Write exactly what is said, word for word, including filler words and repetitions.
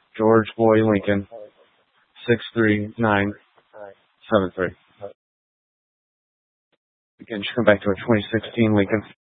George Boy Lincoln, six three nine seven three. Again, just come back to a twenty sixteen Lincoln.